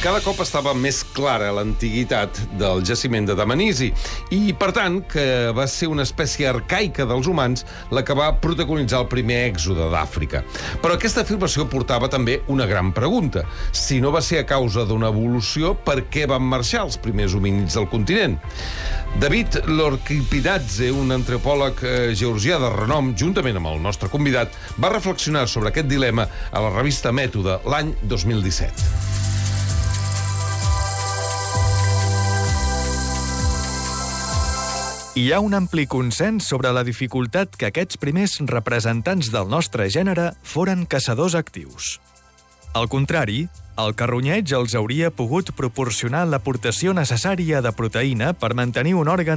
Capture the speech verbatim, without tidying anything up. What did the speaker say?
cada cop estava més clara l'antiguitat del jaciment de Dmanisi i, per tant, que va ser una espècie arcaica dels humans la que va protagonitzar el primer èxode d'Àfrica. Però aquesta afirmació portava també una gran pregunta. Si no va ser a causa d'una evolució, per què van marxar els primers homínids del continent? David Lorkipidadze, un antropòleg eh, georgià de renom, juntament amb el nostre convidat, va reflexionar sobre aquest dilema a la revista Mètode l'any dos mil disset. Hi ha un ampli consens sobre la dificultat que aquests primers representants del nostre gènere foren caçadors actius. Al contrari, el carronyeig els hauria pogut proporcionar l'aportació necessària de proteïna per mantenir un òrgan